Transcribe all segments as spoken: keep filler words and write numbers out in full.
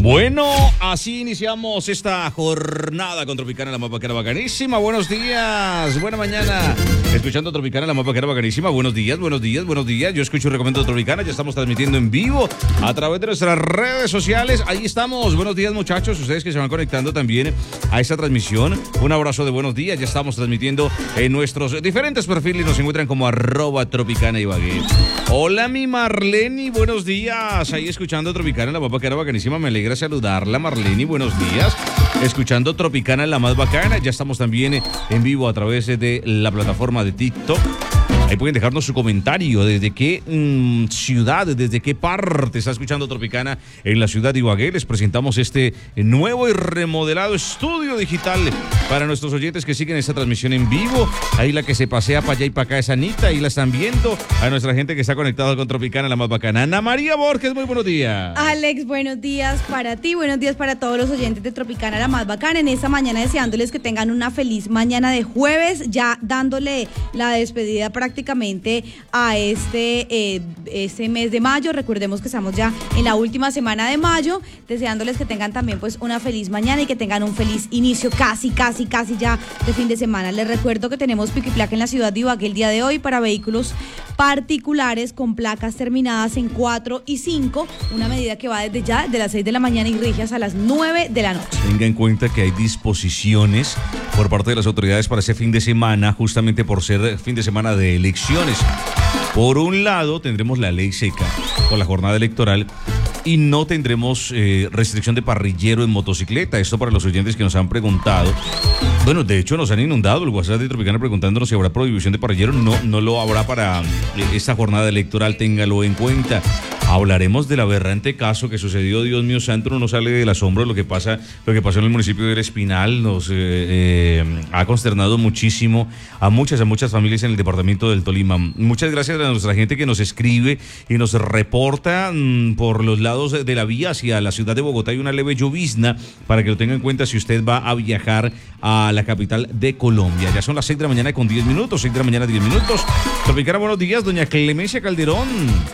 Bueno, así iniciamos esta jornada con Tropicana, la más bacana, bacanísima. Buenos días, buena mañana. Escuchando Tropicana, la más bacana, bacanísima. Buenos días, buenos días, buenos días. Yo escucho y recomiendo Tropicana. Ya estamos transmitiendo en vivo a través de nuestras redes sociales. Ahí estamos. Buenos días, muchachos. Ustedes que se van conectando también a esta transmisión. Un abrazo de buenos días. Ya estamos transmitiendo en nuestros diferentes perfiles. Nos encuentran como arroba Tropicana Ibagué. Hola, mi Marleni. Buenos días. Ahí escuchando Tropicana, la más bacana, bacanísima. Me alegra saludarla, Marleni, buenos días. Escuchando Tropicana, la más bacana. Ya estamos también en vivo a través de la plataforma de TikTok. Ahí pueden dejarnos su comentario, desde qué mmm, ciudad, desde qué parte está escuchando Tropicana en la ciudad de Ibagué. Les presentamos este nuevo y remodelado estudio digital para nuestros oyentes que siguen esta transmisión en vivo. Ahí la que se pasea para allá y para acá es Anita, ahí la están viendo. A nuestra gente que está conectada con Tropicana, la más bacana. Ana María Borges, muy buenos días. Alex, buenos días para ti, buenos días para todos los oyentes de Tropicana, la más bacana. En esta mañana deseándoles que tengan una feliz mañana de jueves, ya dándole la despedida prácticamente prácticamente a este, eh, este mes de mayo. Recordemos que estamos ya en la última semana de mayo, deseándoles que tengan también pues una feliz mañana y que tengan un feliz inicio casi, casi, casi ya de fin de semana. Les recuerdo que tenemos pico y placa en la ciudad de Ibagué el día de hoy para vehículos particulares con placas terminadas en cuatro y cinco, una medida que va desde ya de las seis de la mañana y rige hasta las nueve de la noche. Tenga en cuenta que hay disposiciones por parte de las autoridades para ese fin de semana, justamente por ser fin de semana de elecciones. Por un lado, tendremos la ley seca con la jornada electoral y no tendremos eh, restricción de parrillero en motocicleta. Esto para los oyentes que nos han preguntado. Bueno, de hecho nos han inundado el WhatsApp de Tropicana preguntándonos si habrá prohibición de parrillero. No, no lo habrá para esta jornada electoral, téngalo en cuenta. Hablaremos del aberrante caso que sucedió, Dios mío santo, uno no sale del asombro de lo que pasa, lo que pasó en el municipio de El Espinal. Nos eh, eh, ha consternado muchísimo a muchas, a muchas familias en el departamento del Tolima. Muchas gracias a nuestra gente que nos escribe y nos reporta mmm, por los lados de la vía hacia la ciudad de Bogotá. Hay una leve llovizna para que lo tenga en cuenta si usted va a viajar a la capital de Colombia. Ya son las seis de la mañana con diez minutos, seis de la mañana diez minutos. Tropicana, buenos días, doña Clemencia Calderón.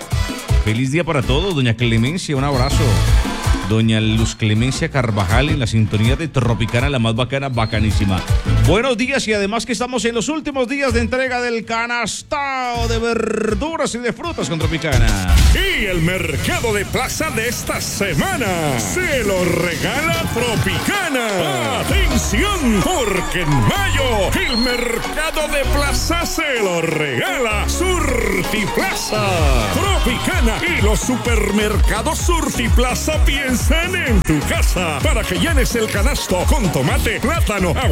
Feliz día para todos, doña Clemencia, un abrazo. Doña Luz Clemencia Carvajal en la sintonía de Tropicana, la más bacana, bacanísima. Buenos días y además que estamos en los últimos días de entrega del canastao de verduras y de frutas con Tropicana. Y el mercado de plaza de esta semana se lo regala Tropicana. ¡Atención! Porque en mayo el mercado de plaza se lo regala Surtiplaza. Tropicana y los supermercados Surtiplaza piensan en tu casa para que llenes el canasto con tomate, plátano,